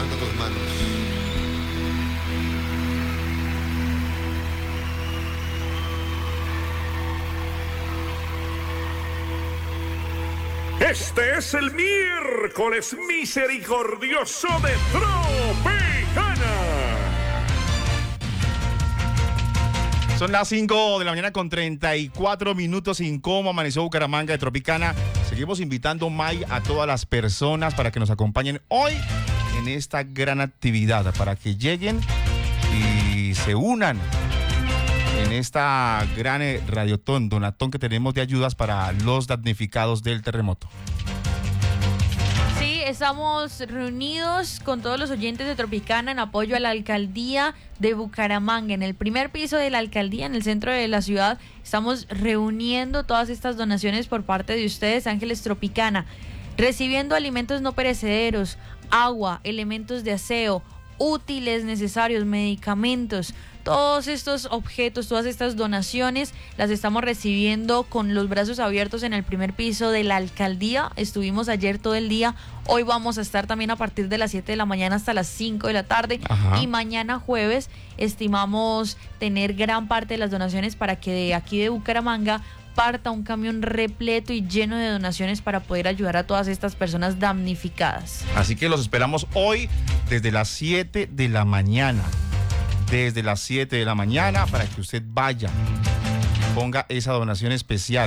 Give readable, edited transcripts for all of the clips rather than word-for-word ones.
levanta tus manos. Este es el miércoles misericordioso de Tropicana. Son las 5 de la mañana con 34 minutos en cómo amaneció Bucaramanga de Tropicana. Seguimos invitando, May, a todas las personas para que nos acompañen hoy en esta gran actividad, para que lleguen y se unan en esta gran radiotón, donatón que tenemos de ayudas para los damnificados del terremoto. Sí, estamos reunidos con todos los oyentes de Tropicana en apoyo a la alcaldía de Bucaramanga. En el primer piso de la alcaldía, en el centro de la ciudad, estamos reuniendo todas estas donaciones por parte de ustedes, Ángeles Tropicana, recibiendo alimentos no perecederos, agua, elementos de aseo, útiles necesarios, medicamentos. Todos estos objetos, todas estas donaciones las estamos recibiendo con los brazos abiertos en el primer piso de la alcaldía. Estuvimos ayer todo el día, hoy vamos a estar también a partir de las 7 de la mañana hasta las 5 de la tarde. Ajá. Y mañana jueves estimamos tener gran parte de las donaciones para que de aquí de Bucaramanga parta un camión repleto y lleno de donaciones para poder ayudar a todas estas personas damnificadas. Así que los esperamos hoy desde las 7 de la mañana. Desde las 7 de la mañana para que usted vaya y ponga esa donación especial.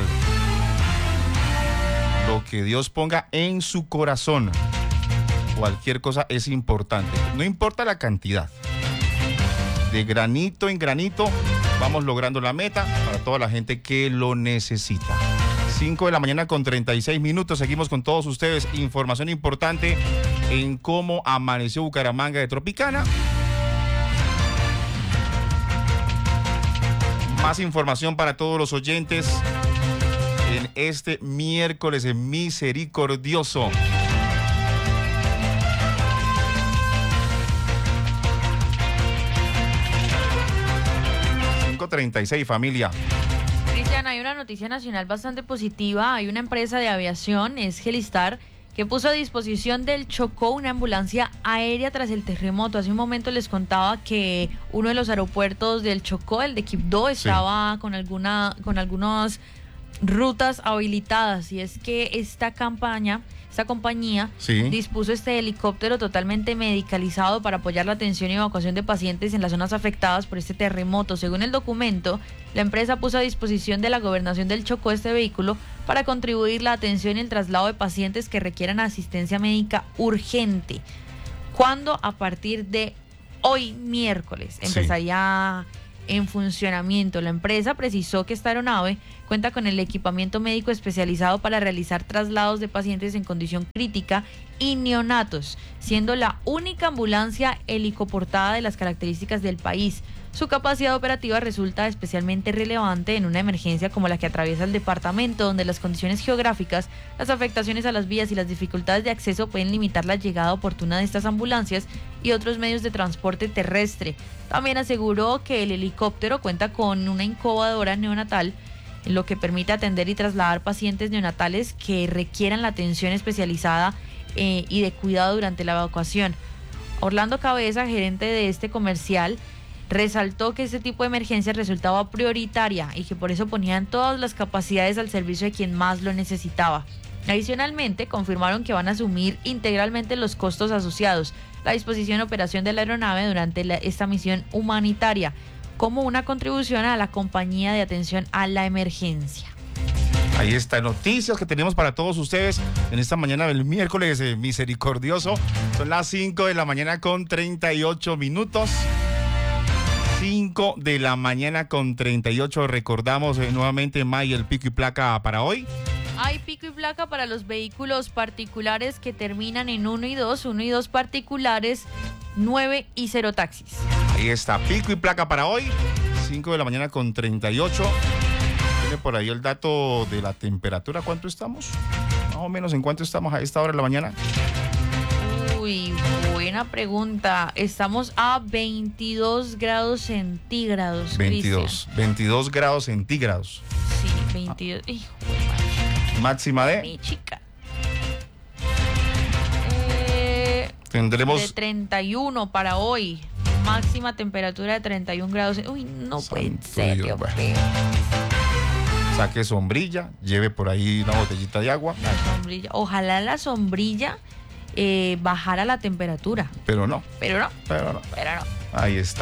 Lo que Dios ponga en su corazón. Cualquier cosa es importante. No importa la cantidad. De granito en granito vamos logrando la meta para toda la gente que lo necesita. 5 de la mañana con 36 minutos. Seguimos con todos ustedes. Información importante en cómo amaneció Bucaramanga de Tropicana. Más información para todos los oyentes en este miércoles misericordioso. 5:36, familia. Cristian, hay una noticia nacional bastante positiva. Hay una empresa de aviación, es Gelistar, que puso a disposición del Chocó una ambulancia aérea tras el terremoto. Hace un momento les contaba que uno de los aeropuertos del Chocó, el de Quibdó, estaba con algunas rutas habilitadas, y es que esta compañía dispuso este helicóptero totalmente medicalizado para apoyar la atención y evacuación de pacientes en las zonas afectadas por este terremoto. Según el documento, la empresa puso a disposición de la Gobernación del Chocó este vehículo para contribuir la atención y el traslado de pacientes que requieran asistencia médica urgente. Cuando a partir de hoy miércoles empezaría en funcionamiento. La empresa precisó que esta aeronave cuenta con el equipamiento médico especializado para realizar traslados de pacientes en condición crítica y neonatos, siendo la única ambulancia helicoportada de las características del país. Su capacidad operativa resulta especialmente relevante en una emergencia como la que atraviesa el departamento, donde las condiciones geográficas, las afectaciones a las vías y las dificultades de acceso pueden limitar la llegada oportuna de estas ambulancias y otros medios de transporte terrestre. También aseguró que el helicóptero cuenta con una incubadora neonatal, lo que permite atender y trasladar pacientes neonatales que requieran la atención especializada y de cuidado durante la evacuación. Orlando Cabeza, gerente de este comercial, resaltó que este tipo de emergencia resultaba prioritaria y que por eso ponían todas las capacidades al servicio de quien más lo necesitaba. Adicionalmente, confirmaron que van a asumir integralmente los costos asociados, la disposición y operación de la aeronave durante esta misión humanitaria, como una contribución a la compañía de atención a la emergencia. Ahí está, noticias que tenemos para todos ustedes en esta mañana del miércoles misericordioso. Son las 5 de la mañana con 38 minutos. 5 de la mañana con 38. Recordamos nuevamente, May, el pico y placa para hoy. Hay pico y placa para los vehículos particulares que terminan en 1 y 2, 1 y 2 particulares, 9 y 0 taxis. Ahí está, pico y placa para hoy, 5 de la mañana con 38. Tiene por ahí el dato de la temperatura, ¿cuánto estamos? Más o menos, ¿en cuánto estamos a esta hora de la mañana? Uy, buena pregunta. Estamos a 22 grados centígrados. 22 grados centígrados. Sí, 22. Hijo de madre. Máxima de... Mi chica. Tendremos de 31 para hoy. Máxima temperatura de 31 grados. Uy, no puede ser, Dios mío. Saque sombrilla, lleve por ahí una botellita de agua. La sombrilla. Ojalá la sombrilla bajara la temperatura. Pero no. Pero no. Pero no. Pero no. Ahí está.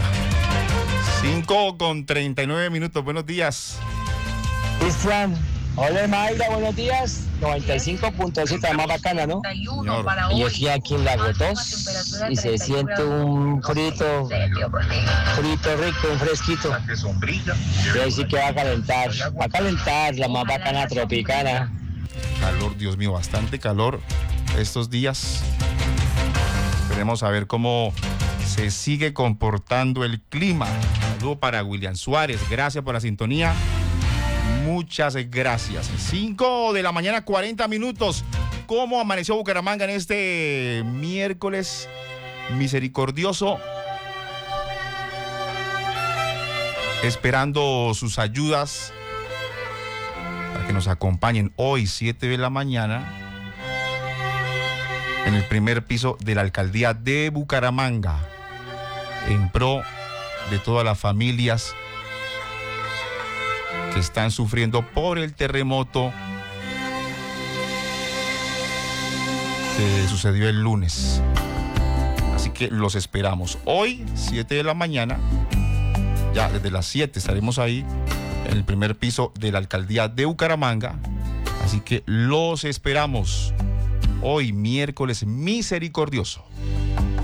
5:39 minutos. Buenos días. Cristian, hola Mayra, buenos días. 95.7, más bacana, ¿no? Señor. Yo estoy aquí en Lago 2 y se siente un frito rico, un fresquito. Y ahí sí que va a calentar la más bacana tropicana. Calor, Dios mío, bastante calor estos días. Esperemos a ver cómo se sigue comportando el clima. Saludo para William Suárez, gracias por la sintonía. Muchas gracias. 5 de la mañana, 40 minutos. ¿Cómo amaneció Bucaramanga en este miércoles misericordioso? Esperando sus ayudas para que nos acompañen hoy, 7 de la mañana, en el primer piso de la alcaldía de Bucaramanga, en pro de todas las familias que están sufriendo por el terremoto que sucedió el lunes. Así que los esperamos. Hoy, 7 de la mañana, ya desde las 7 estaremos ahí en el primer piso de la alcaldía de Bucaramanga. Así que los esperamos hoy, miércoles misericordioso.